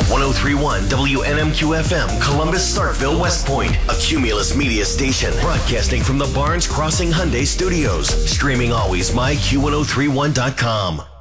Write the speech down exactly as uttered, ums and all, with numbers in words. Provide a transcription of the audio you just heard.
ten thirty-one W N M Q F M, Columbus, Starkville, West Point, a Cumulus Media station, broadcasting from the Barnes Crossing Hyundai Studios. Streaming always, my Q ten thirty-one dot com.